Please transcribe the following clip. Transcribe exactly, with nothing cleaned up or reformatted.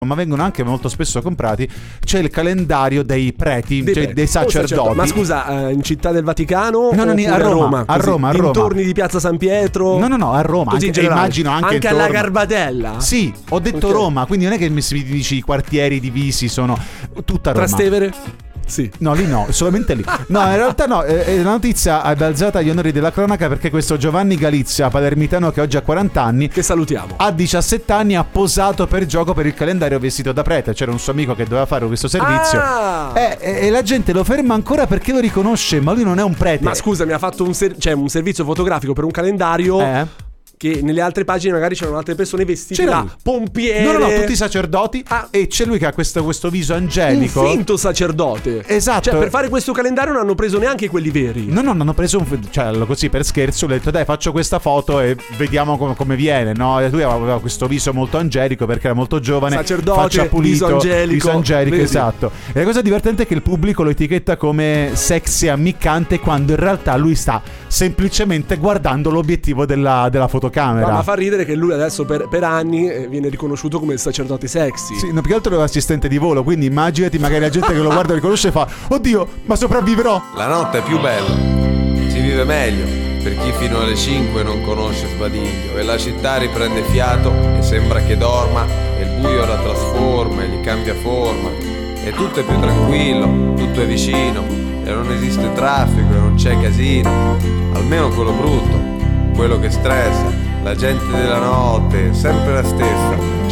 ma vengono anche molto spesso comprati, c'è il calendario dei preti, dei, cioè preti. dei sacerdoti. Ma scusa, in Città del Vaticano no, no, a Roma, a Roma, a Roma, a Roma. Dintorni di Piazza San Pietro? No, no, no, a Roma, anche, immagino anche, anche alla Garbatella. Sì, ho detto okay. Roma, quindi non è che mi dici i quartieri divisi, sono tutta Roma. Trastevere? Sì. No, lì no, solamente lì. No, in realtà no, eh, la notizia ha balzato agli onori della cronaca perché questo Giovanni Galizia, palermitano che oggi ha quaranta anni, che salutiamo, a diciassette anni ha posato per gioco per il calendario vestito da prete. C'era un suo amico che doveva fare questo servizio ah! e, e, e la gente lo ferma ancora perché lo riconosce, ma lui non è un prete. Ma scusa, mi ha fatto un, ser- cioè, un servizio fotografico per un calendario eh? che nelle altre pagine magari c'erano altre persone vestite da pompiere. No, no, no, tutti i sacerdoti. Ah. E c'è lui che ha questo, questo viso angelico. Un finto sacerdote. Esatto. Cioè, per fare questo calendario non hanno preso neanche quelli veri. No, no, non hanno preso un, cioè, così per scherzo. Ho detto, dai, faccio questa foto e vediamo com- come viene, no? E lui aveva questo viso molto angelico perché era molto giovane. Sacerdote, faccia pulito, viso angelico. Viso angelico, Vedi? esatto. E la cosa divertente è che il pubblico lo etichetta come sexy ammiccante quando in realtà lui sta semplicemente guardando l'obiettivo della, della fotocamera. Ma, ma fa ridere che lui adesso per, per anni viene riconosciuto come il sacerdote sexy. Sì, no, più che altro è l'assistente di volo, quindi immaginati magari la gente che lo guarda e riconosce e fa: oddio, ma sopravviverò. La notte è più bella, si vive meglio per chi fino alle cinque non conosce Sbadiglio e la città riprende fiato e sembra che dorma e il buio la trasforma e gli cambia forma e tutto è più tranquillo, tutto è vicino e non esiste traffico e non c'è casino, almeno quello brutto, quello che stressa. La gente della notte è sempre la stessa,